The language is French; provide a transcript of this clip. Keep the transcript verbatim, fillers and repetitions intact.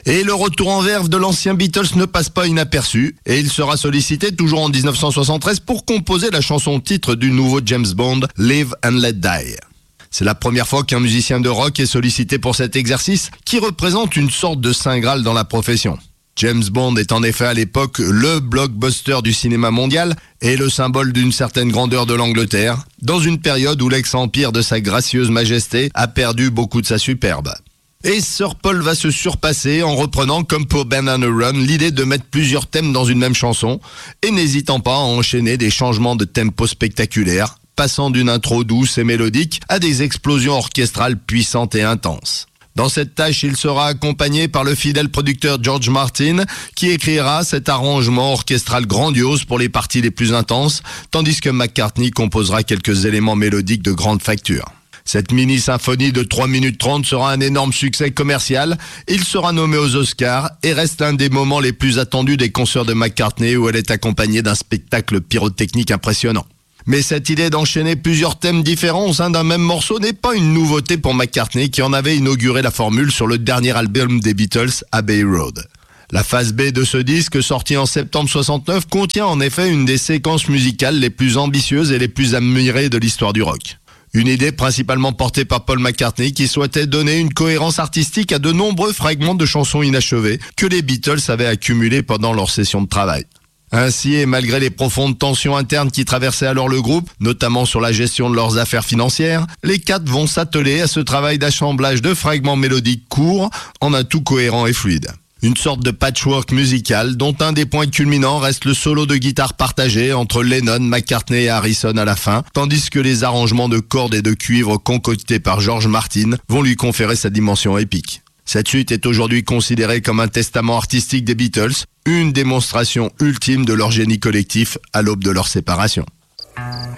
Et le retour en verve de l'ancien Beatles ne passe pas inaperçu, et il sera sollicité toujours en dix-neuf cent soixante-treize pour composer la chanson titre du nouveau James Bond, Live and Let Die. C'est la première fois qu'un musicien de rock est sollicité pour cet exercice, qui représente une sorte de saint graal dans la profession. James Bond est en effet à l'époque le blockbuster du cinéma mondial et le symbole d'une certaine grandeur de l'Angleterre, dans une période où l'ex-empire de sa gracieuse majesté a perdu beaucoup de sa superbe. Et Sir Paul va se surpasser en reprenant, comme pour Banana Run, l'idée de mettre plusieurs thèmes dans une même chanson, et n'hésitant pas à enchaîner des changements de tempo spectaculaires, passant d'une intro douce et mélodique à des explosions orchestrales puissantes et intenses. Dans cette tâche, il sera accompagné par le fidèle producteur George Martin, qui écrira cet arrangement orchestral grandiose pour les parties les plus intenses, tandis que McCartney composera quelques éléments mélodiques de grande facture. Cette mini-symphonie de trois minutes trente sera un énorme succès commercial. Il sera nommé aux Oscars et reste un des moments les plus attendus des concerts de McCartney où elle est accompagnée d'un spectacle pyrotechnique impressionnant. Mais cette idée d'enchaîner plusieurs thèmes différents au sein d'un même morceau n'est pas une nouveauté pour McCartney qui en avait inauguré la formule sur le dernier album des Beatles, Abbey Road. La phase B de ce disque, sorti en septembre soixante-neuf, contient en effet une des séquences musicales les plus ambitieuses et les plus admirées de l'histoire du rock. Une idée principalement portée par Paul McCartney qui souhaitait donner une cohérence artistique à de nombreux fragments de chansons inachevées que les Beatles avaient accumulés pendant leur session de travail. Ainsi, et malgré les profondes tensions internes qui traversaient alors le groupe, notamment sur la gestion de leurs affaires financières, les quatre vont s'atteler à ce travail d'assemblage de fragments mélodiques courts en un tout cohérent et fluide. Une sorte de patchwork musical dont un des points culminants reste le solo de guitare partagé entre Lennon, McCartney et Harrison à la fin, tandis que les arrangements de cordes et de cuivre concoctés par George Martin vont lui conférer sa dimension épique. Cette suite est aujourd'hui considérée comme un testament artistique des Beatles, une démonstration ultime de leur génie collectif à l'aube de leur séparation.